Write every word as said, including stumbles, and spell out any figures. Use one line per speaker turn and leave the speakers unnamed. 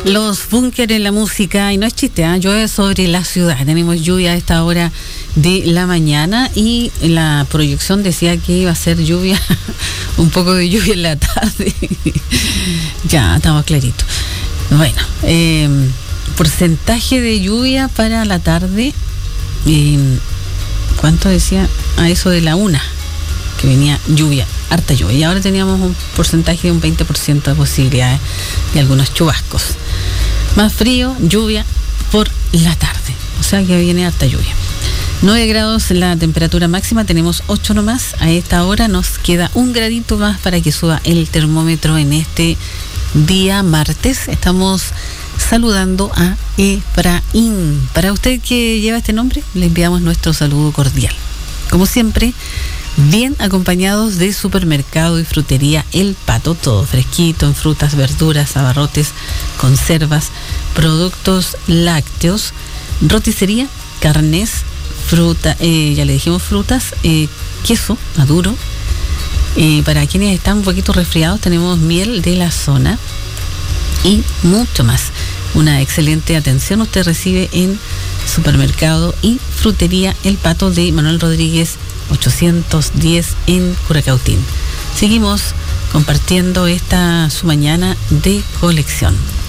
Los búnker en la música, y no es chiste, ¿eh? Llueve sobre la ciudad. Tenemos lluvia a esta hora de la mañana y la proyección decía que iba a ser lluvia, un poco de lluvia en la tarde. Ya, estamos claritos. Bueno, eh, porcentaje de lluvia para la tarde, eh, ¿cuánto decía? A eso de la una, que venía lluvia, harta lluvia. Y ahora teníamos un porcentaje de un veinte por ciento de posibilidades de algunos chubascos. Más frío, lluvia por la tarde. O sea que viene harta lluvia. nueve grados la temperatura máxima, tenemos ocho nomás. A esta hora nos queda un gradito más para que suba el termómetro en este día martes. Estamos saludando a Efraín. Para usted que lleva este nombre, le enviamos nuestro saludo cordial. Como siempre, bien acompañados de Supermercado y Frutería El Pato, todo fresquito en frutas, verduras, abarrotes, conservas, productos lácteos, roticería, carnes, fruta, eh, ya le dijimos frutas, eh, queso maduro. Eh, para quienes están un poquito resfriados, tenemos miel de la zona y mucho más. Una excelente atención usted recibe en Supermercado y Frutería El Pato de Manuel Rodríguez ochocientos diez en Curacautín. Seguimos compartiendo esta su mañana de colección.